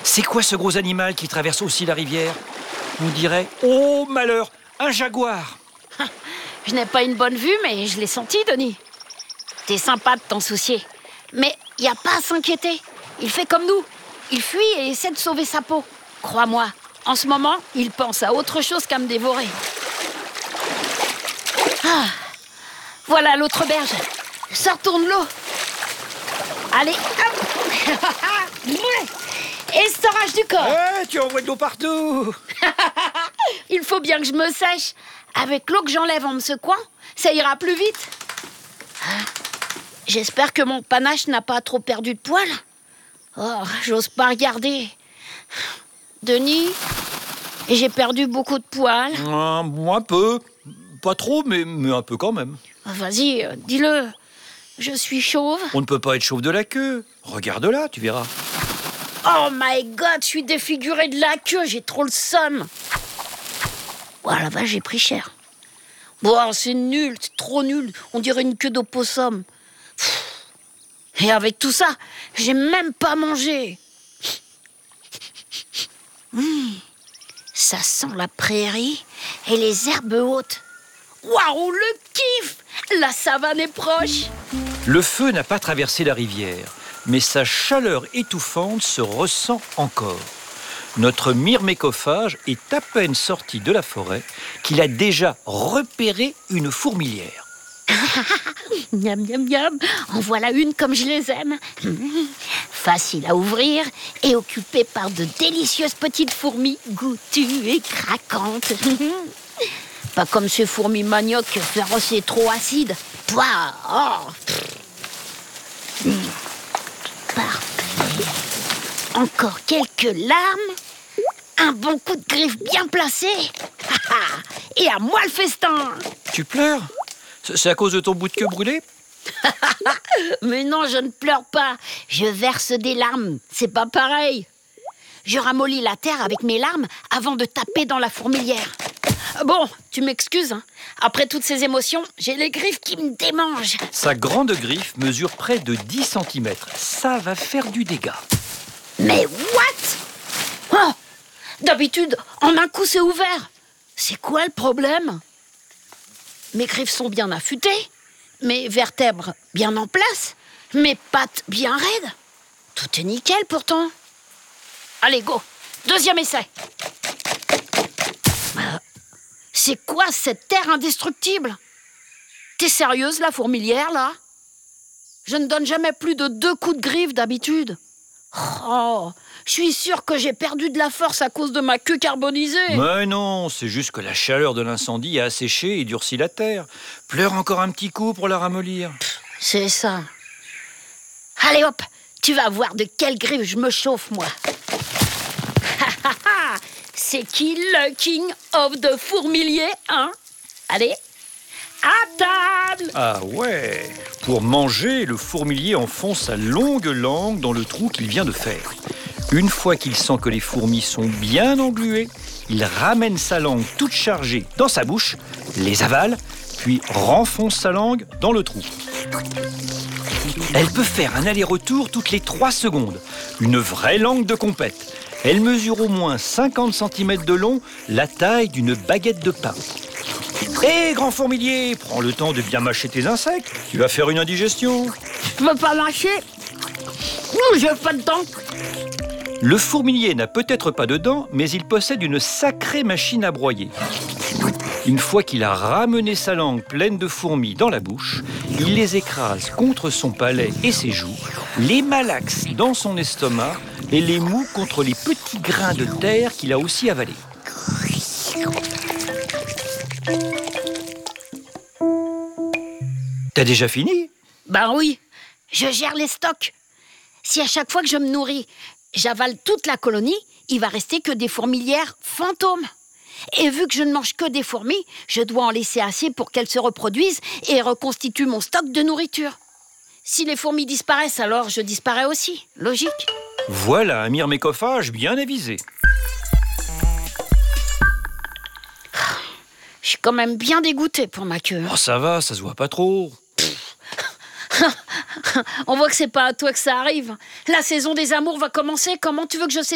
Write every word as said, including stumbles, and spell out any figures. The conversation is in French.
C'est quoi ce gros animal qui traverse aussi la rivière? On dirait, oh malheur, un jaguar. Je n'ai pas une bonne vue, mais je l'ai senti, Denis. T'es sympa de t'en soucier. Mais il n'y a pas à s'inquiéter. Il fait comme nous. Il fuit et essaie de sauver sa peau. Crois-moi, en ce moment, il pense à autre chose qu'à me dévorer. Ah, voilà l'autre berge. Sortons de l'eau. Allez, hop. Essorage du corps. Eh, tu envoies de l'eau partout. Il faut bien que je me sèche. Avec l'eau que j'enlève en me secouant, ça ira plus vite. Ah, j'espère que mon panache n'a pas trop perdu de poil. Oh, j'ose pas regarder. Denis, j'ai perdu beaucoup de poils. Euh, un peu. Pas trop, mais, mais un peu quand même. Vas-y, euh, dis-le. Je suis chauve. On ne peut pas être chauve de la queue. Regarde-la, tu verras. Oh my God, je suis défigurée de la queue. J'ai trop le somme. Oh la vache, j'ai pris cher. Bon, c'est nul, c'est trop nul. On dirait une queue d'opossum. Et avec tout ça, j'ai même pas mangé. Mmh, ça sent la prairie et les herbes hautes. Waouh, le kiff! La savane est proche. Le feu n'a pas traversé la rivière, mais sa chaleur étouffante se ressent encore. Notre myrmécophage est à peine sorti de la forêt qu'il a déjà repéré une fourmilière. Miam, miam, miam. En voilà une comme je les aime. Facile à ouvrir et occupée par de délicieuses petites fourmis goûtues et craquantes. Pas comme ces fourmis manioc féroces et trop acides. Pouah, oh. Parfait. Encore quelques larmes. Un bon coup de griffe bien placé. Et à moi le festin. Tu pleures? C'est à cause de ton bout de queue brûlé? Mais non, je ne pleure pas. Je verse des larmes. C'est pas pareil. Je ramollis la terre avec mes larmes avant de taper dans la fourmilière. Bon, tu m'excuses, hein. Après toutes ces émotions, j'ai les griffes qui me démangent. Sa grande griffe mesure près de dix centimètres. Ça va faire du dégât. Mais what? Oh, d'habitude, en un coup, c'est ouvert. C'est quoi le problème? Mes griffes sont bien affûtées, mes vertèbres bien en place, mes pattes bien raides. Tout est nickel pourtant. Allez, go, deuxième essai. Euh, c'est quoi cette terre indestructible? T'es sérieuse, la fourmilière, là? Je ne donne jamais plus de deux coups de griffe d'habitude. Oh, je suis sûre que j'ai perdu de la force à cause de ma queue carbonisée. Mais non, c'est juste que la chaleur de l'incendie a asséché et durci la terre. Pleure encore un petit coup pour la ramollir. C'est ça. Allez hop, tu vas voir de quelle griffe je me chauffe, moi. C'est qui le king of the fourmilier, hein? Allez, à table! Ah ouais! Pour manger, le fourmilier enfonce sa longue langue dans le trou qu'il vient de faire. Une fois qu'il sent que les fourmis sont bien engluées, il ramène sa langue toute chargée dans sa bouche, les avale, puis renfonce sa langue dans le trou. Elle peut faire un aller-retour toutes les trois secondes. Une vraie langue de compète. Elle mesure au moins cinquante centimètres de long, la taille d'une baguette de pain. Hé, grand fourmilier, prends le temps de bien mâcher tes insectes. Tu vas faire une indigestion. Je veux pas mâcher. Ouh, j'ai pas de dents. Le fourmilier n'a peut-être pas de dents, mais il possède une sacrée machine à broyer. Une fois qu'il a ramené sa langue pleine de fourmis dans la bouche, il les écrase contre son palais et ses joues, les malaxe dans son estomac et les moue contre les petits grains de terre qu'il a aussi avalés. T'as déjà fini? Ben oui, je gère les stocks. Si à chaque fois que je me nourris, j'avale toute la colonie, il va rester que des fourmilières fantômes. Et vu que je ne mange que des fourmis, je dois en laisser assez pour qu'elles se reproduisent et reconstituent mon stock de nourriture. Si les fourmis disparaissent, alors je disparais aussi. Logique. Voilà un myrmécophage bien avisé. Je suis quand même bien dégoûtée pour ma queue. Oh, ça va, ça se voit pas trop. On voit que c'est pas à toi que ça arrive. La saison des amours va commencer. Comment tu veux que je sais